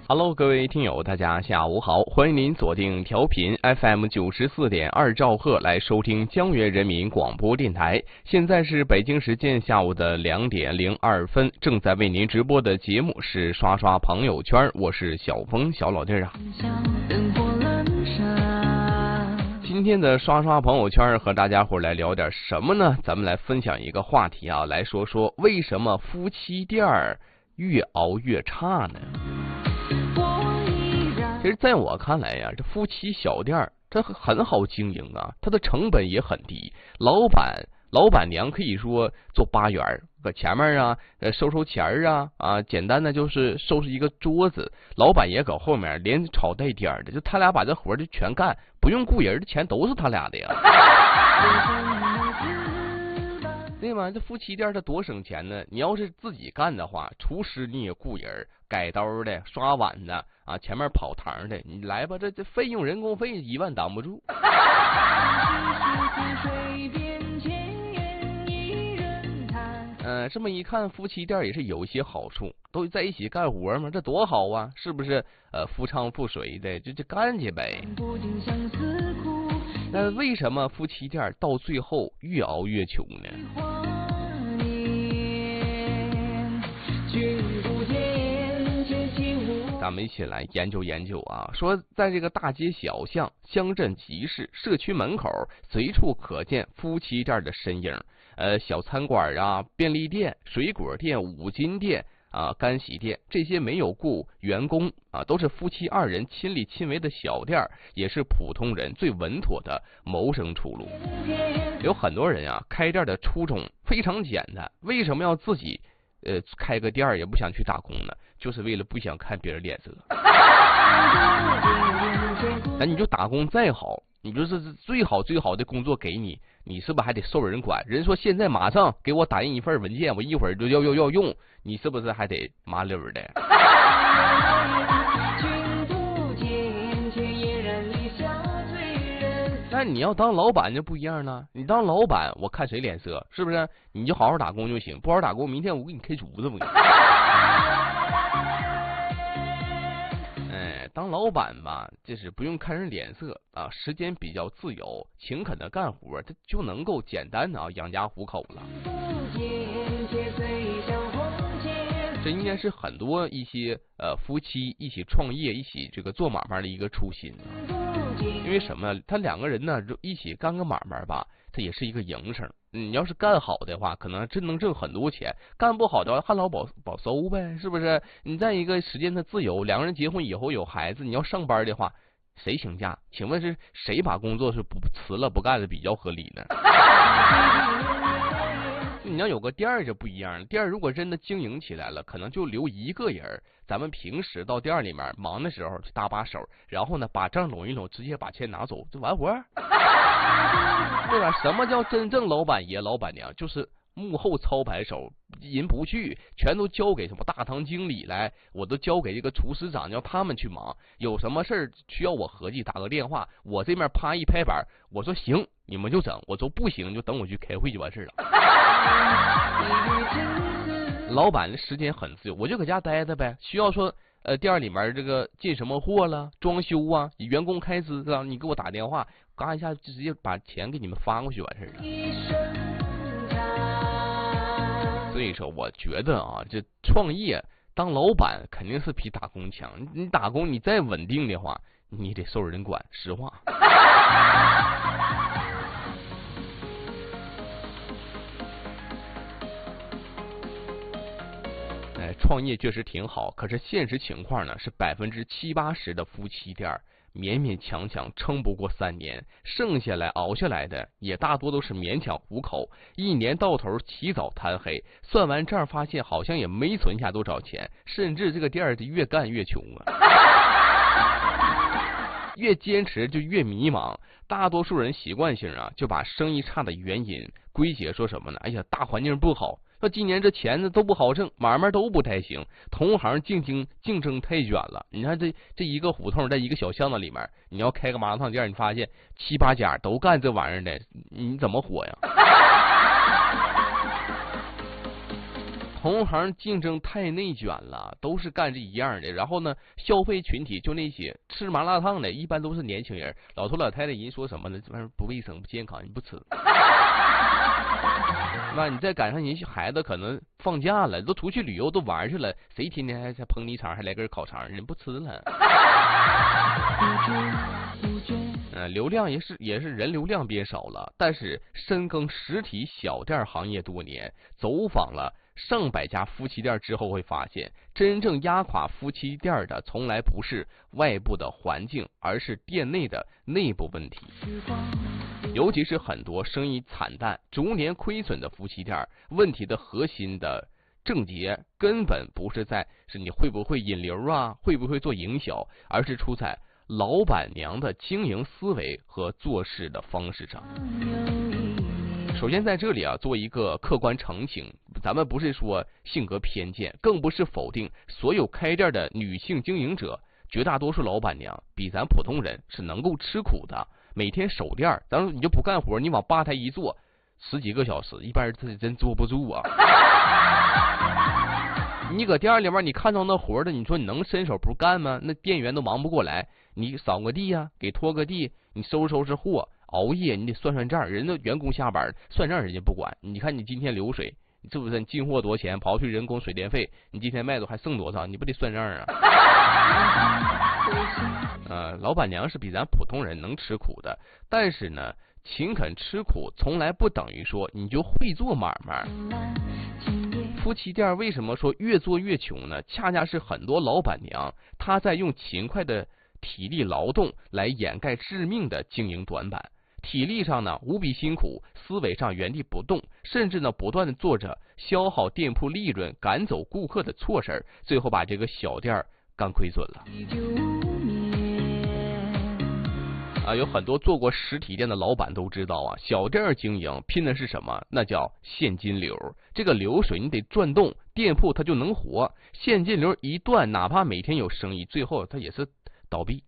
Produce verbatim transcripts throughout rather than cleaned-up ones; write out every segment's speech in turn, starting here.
Hello， 各位听友，大家下午好，欢迎您锁定调频 F M 九十四点二兆赫来收听江源人民广播电台。现在是北京时间下午的两点零二分，正在为您直播的节目是刷刷朋友圈，我是小峰小老弟儿啊。今天的刷刷朋友圈和大家伙来聊点什么呢？咱们来分享一个话题啊，来说说为什么夫妻店儿越熬越差呢？其实在我看来呀，这夫妻小店儿这很好经营啊，它的成本也很低，老板老板娘可以说做八元，搁前面啊呃收收钱儿啊啊，简单的就是收拾一个桌子，老板也搁后面连炒带颠的，就他俩把这活就全干，不用雇人的钱都是他俩的呀。对吗？这夫妻店它多省钱呢！你要是自己干的话，厨师你也雇人，改刀的、刷碗的啊，前面跑堂的，你来吧，这这费用人工费一万挡不住。呃，这么一看，夫妻店也是有一些好处，都在一起干活嘛，这多好啊，是不是？呃，夫唱妇随的，就就干去呗。那为什么夫妻店到最后越熬越穷呢？咱们一起来研究研究啊！说在这个大街小巷、乡镇集市、社区门口，随处可见夫妻店的身影。呃，小餐馆啊、便利店、水果店、五金店啊、干洗店，这些没有雇员工啊，都是夫妻二人亲力亲为的小店，也是普通人最稳妥的谋生出路。有很多人啊，开店的初衷非常简单，为什么要自己呃开个店也不想去打工呢？就是为了不想看别人脸色。那你就打工再好，你就是最好最好的工作给你，你是不是还得受人管？人说现在马上给我打印一份文件，我一会儿就要要要用，你是不是还得麻溜的？但你要当老板就不一样了，你当老板我看谁脸色，是不是？你就好好打工就行，不好好打工，明天我给你开除子不？哎，当老板吧，就是不用看人脸色啊，时间比较自由，勤恳的干活，这就能够简单的啊养家糊口了。这应该是很多一些呃夫妻一起创业、一起这个做买卖的一个初心。因为什么？他两个人呢，一起干个买卖吧，这也是一个营生。你要是干好的话，可能真能挣很多钱；干不好的话，旱涝保保收呗，是不是？你在一个时间的自由，两个人结婚以后有孩子，你要上班的话，谁请假？请问是谁把工作是不辞了不干的比较合理呢？你要有个店儿就不一样了，店儿如果真的经营起来了，可能就留一个人，咱们平时到店里面忙的时候去搭把手，然后呢把账拢一拢，直接把钱拿走就完活。对吧？什么叫真正老板爷老板娘？就是幕后操盘手，人不去，全都交给什么大堂经理来，我都交给这个厨师长，叫他们去忙。有什么事儿需要我合计，打个电话，我这边啪一拍板，我说行，你们就整；我说不行，就等我去开会就完事了。老板的时间很自由，我就搁家待着呗。需要说呃店里面这个进什么货了，装修啊，员工开支啊，你给我打电话，嘎一下就直接把钱给你们发过去完事了。所以说，我觉得啊，这创业当老板肯定是比打工强。你打工你再稳定的话，你得受人管，实话。哎，创业确实挺好，可是现实情况呢是百分之七八十的夫妻店勉勉强强撑不过三年，剩下来熬下来的也大多都是勉强糊口，一年到头起早贪黑，算完账发现好像也没存下多少钱，甚至这个店儿越干越穷啊。越坚持就越迷茫，大多数人习惯性啊就把生意差的原因归结说什么呢？哎呀，大环境不好，说今年这钱呢都不好挣，买卖都不太行，同行竞争竞争太卷了。你看这这一个胡同，在一个小巷子里面，你要开个麻辣烫店，你发现七八家都干这玩意儿的，你怎么活呀？ 同行竞争太内卷了，都是干这一样的。然后呢，消费群体就那些吃麻辣烫的，一般都是年轻人，老头老太太人说什么呢？这玩意儿不卫生不健康，你不吃。那你再赶上人孩子可能放假了，都出去旅游都玩去了，谁天天还在捧你场还来根烤肠，人不吃了。呃，流量也是也是人流量变少了，但是深耕实体小店行业多年，走访了上百家夫妻店之后，会发现真正压垮夫妻店的从来不是外部的环境，而是店内的内部问题。尤其是很多生意惨淡、逐年亏损的夫妻店，问题的核心的症结根本不是在是你会不会引流啊，会不会做营销，而是出在老板娘的经营思维和做事的方式上。首先在这里啊，做一个客观澄清，咱们不是说性格偏见，更不是否定所有开店的女性经营者，绝大多数老板娘比咱普通人是能够吃苦的。每天守店，咱说你就不干活，你往吧台一坐，十几个小时，一般人自己真坐不住啊。你搁店里面，你看到那活的，你说你能伸手不干吗？那店员都忙不过来，你扫个地呀、啊，给拖个地，你收拾收拾货，熬夜你得算算账，人家员工下班算账人家不管，你看你今天流水，你是不是你进货多少钱，刨去人工水电费，你今天卖的还剩多少，你不得算账啊？呃，老板娘是比咱普通人能吃苦的，但是呢，勤恳吃苦从来不等于说你就会做买卖。夫妻店为什么说越做越穷呢？恰恰是很多老板娘她在用勤快的体力劳动来掩盖致命的经营短板。体力上呢无比辛苦，思维上原地不动，甚至呢不断的做着消耗店铺利润、赶走顾客的错事，最后把这个小店干亏损了。啊，有很多做过实体店的老板都知道啊，小店经营拼的是什么？那叫现金流。这个流水你得转动，店铺它就能活。现金流一断，哪怕每天有生意，最后它也是倒闭。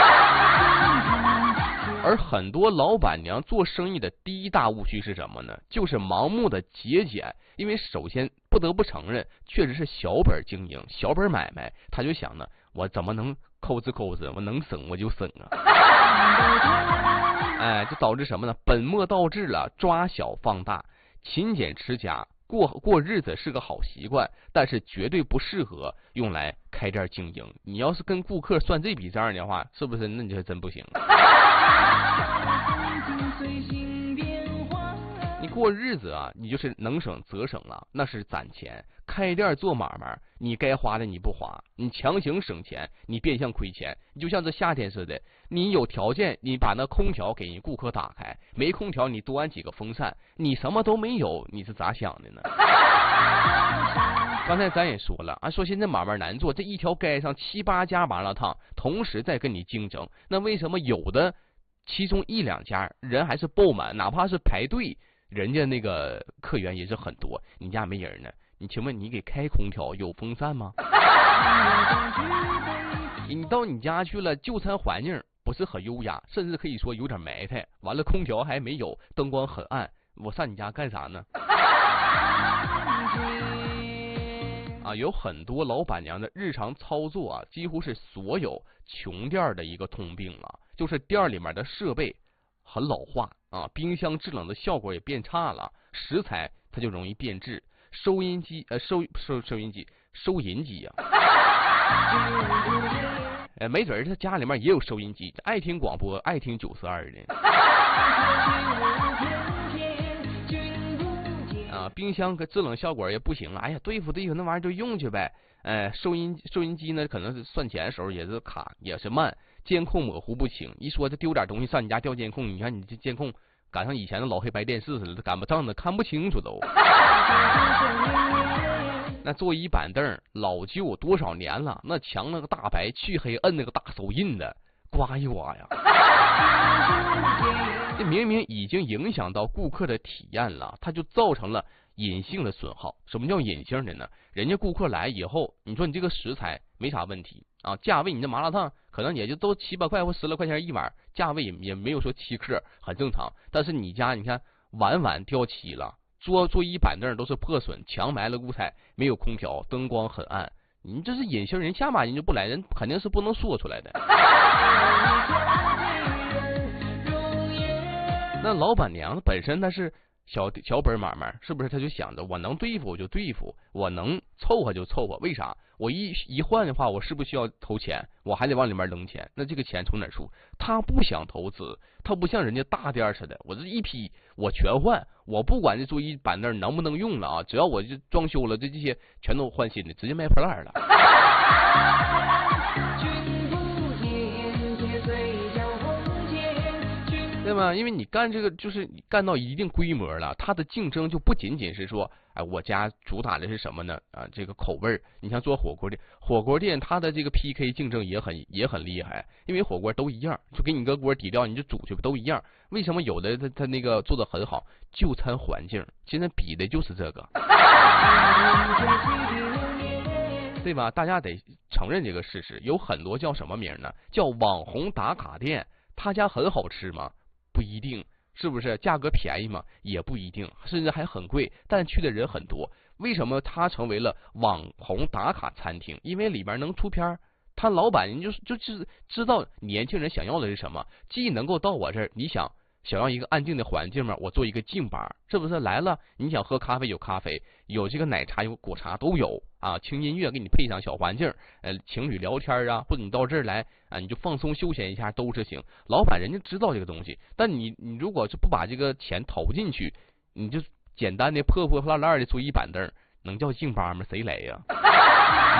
而很多老板娘做生意的第一大误区是什么呢？就是盲目的节俭。因为首先不得不承认，确实是小本经营、小本买卖，他就想呢，我怎么能抠哧抠哧，我能省我就省啊。哎，就导致什么呢？本末倒置了，抓小放大，勤俭持家，过过日子是个好习惯，但是绝对不适合用来开店经营。你要是跟顾客算这笔账的话，是不是？那你就真不行。你过日子啊，你就是能省则省了，那是攒钱。开店做买卖，你该花的你不花，你强行省钱，你变相亏钱。你就像这夏天似的，你有条件，你把那空调给人顾客打开；没空调，你多安几个风扇。你什么都没有，你是咋想的呢？刚才咱也说了啊，说现在买卖难做，这一条街上七八家麻辣烫同时在跟你竞争，那为什么有的其中一两家人还是爆满，哪怕是排队，人家那个客源也是很多，你家没人呢？你请问你给开空调有风扇吗？你到你家去了，就餐环境不是很优雅，甚至可以说有点埋汰，完了空调还没有，灯光很暗，我上你家干啥呢？啊，有很多老板娘的日常操作啊，几乎是所有穷店的一个通病了，就是店里面的设备很老化啊，冰箱制冷的效果也变差了，食材它就容易变质，收音机呃收收收音机收银机呀、啊，呃没准他家里面也有收音机，爱听广播爱听九四二呢。啊，冰箱和制冷效果也不行了，哎呀，对付对付那玩意儿就用去呗。哎，收音收音机呢，可能是算钱的时候也是卡，也是慢，监控模糊不清。一说这丢点东西上你家调监控，你看你这监控赶上以前的老黑白电视似的，赶不上的看不清楚都。那座椅板凳老旧多少年了，那墙那个大白去黑摁那个大手印的，刮一刮呀。这明明已经影响到顾客的体验了，它就造成了隐性的损耗。什么叫隐性的呢？人家顾客来以后，你说你这个食材没啥问题啊，价位你这麻辣烫可能也就都七八块或十来块钱一碗，价位也也没有说七克，很正常。但是你家你看碗碗掉漆了， 桌桌椅板凳都是破损，墙埋了骨彩，没有空调，灯光很暗。你这是隐形人，下马人就不来，人肯定是不能说出来的。那老板娘本身她是小小本买卖，是不是？他就想着我能对付我就对付，我能凑合就凑合。为啥？我一一换的话，我是不是需要投钱？我还得往里面扔钱。那这个钱从哪出？他不想投资，他不像人家大店似的，我这一批我全换，我不管这桌椅板凳能不能用了啊，只要我就装修了，这这些全都换新的，直接卖破烂了。对吗？因为你干这个就是你干到一定规模了，它的竞争就不仅仅是说，哎，我家主打的是什么呢？啊，这个口味儿。你像做火锅店，火锅店它的这个 P K 竞争也很也很厉害，因为火锅都一样，就给你个锅底料，你就煮去，都一样。为什么有的他他那个做的很好？就餐环境，现在比的就是这个，对吧？大家得承认这个事实，有很多叫什么名呢？叫网红打卡店，他家很好吃吗？不一定，是不是？价格便宜吗？也不一定，甚至还很贵，但去的人很多。为什么它成为了网红打卡餐厅？因为里边能出片，他老板人就就是知道年轻人想要的是什么，既能够到我这儿，你想想要一个安静的环境嘛，我做一个静吧，是不是？来了，你想喝咖啡有咖啡，有这个奶茶有果茶都有啊，轻音乐给你配上小环境，呃，情侣聊天啊，或者你到这儿来啊，你就放松休闲一下都是行。老板人家知道这个东西，但你你如果是不把这个钱投进去，你就简单的破破烂烂的桌椅板凳，能叫静吧吗？谁来呀？